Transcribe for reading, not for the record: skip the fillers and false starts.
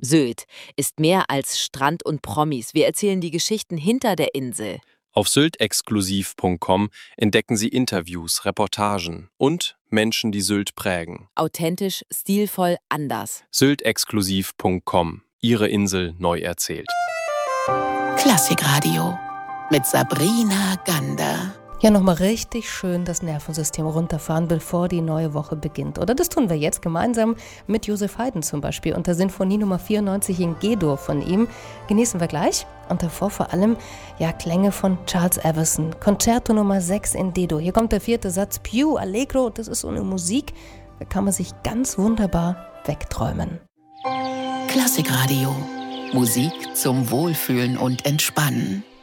Sylt ist mehr als Strand und Promis. Wir erzählen die Geschichten hinter der Insel. Auf syltexklusiv.com entdecken Sie Interviews, Reportagen und Menschen, die Sylt prägen. Authentisch, stilvoll, anders. syltexklusiv.com. Ihre Insel neu erzählt. Klassikradio mit Sabrina Gander. Ja, nochmal richtig schön das Nervensystem runterfahren, bevor die neue Woche beginnt. Oder das tun wir jetzt gemeinsam mit Joseph Haydn zum Beispiel und der Sinfonie Nummer 94 in G-Dur von ihm. Genießen wir gleich. Und davor vor allem Klänge von Charles Everson. Concerto Nummer 6 in D-Dur. Hier kommt der 4. Satz, Più Allegro. Das ist so eine Musik, da kann man sich ganz wunderbar wegträumen. Klassikradio. Musik zum Wohlfühlen und Entspannen.